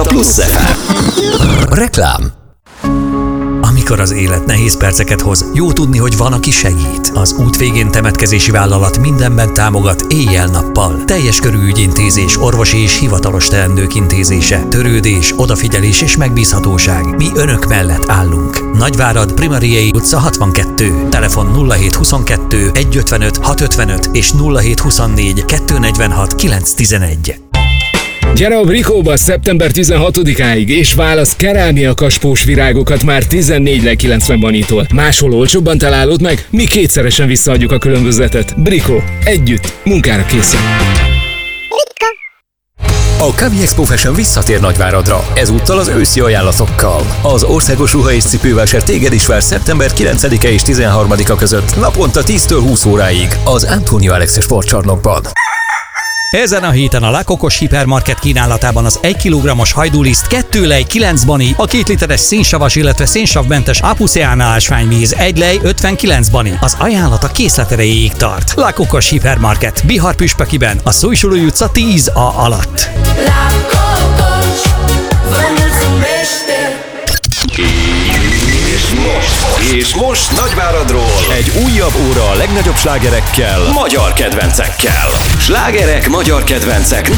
Plusz FM. Reklám. Amikor az élet nehéz perceket hoz, jó tudni, hogy van, aki segít. Az Út végén temetkezési vállalat mindenben támogat éjjel-nappal. Teljes körű ügyintézés, orvosi és hivatalos teendők intézése, törődés, odafigyelés és megbízhatóság. Mi önök mellett állunk. Nagyvárad, Primariei utca 62. Telefon 0722 155 655 és 0724 246 911. Gyere a Brikóba szeptember 16-áig, és válasz kerámia kaspós virágokat már 14,90 banitól. Máshol olcsóbban találod meg, mi kétszeresen visszaadjuk a különbözetet. Brikó. Együtt. Munkára készen. A Kavi Expo Fashion visszatér Nagyváradra, ezúttal az őszi ajánlatokkal. Az országos ruha és cipővásár téged is vár szeptember 9-e és 13-a között, naponta 10-től 20 óráig az Antonio Alex sportcsarnokban. Ezen a héten a Lakokos Hipermarket kínálatában az 1 kg-os hajdúliszt 2 lej 9 bani, a 2 literes szénsavas, illetve szénsavmentes Apuseana ásványmíz 1 lej 59 bani. Az ajánlat a készlet erejéig tart. Lakokos Hipermarket, Bihar Püspökiben, a Szújsulói utca 10A alatt. És most Nagyváradról egy újabb óra a legnagyobb slágerekkel, magyar kedvencekkel. Slágerek, magyar kedvencek.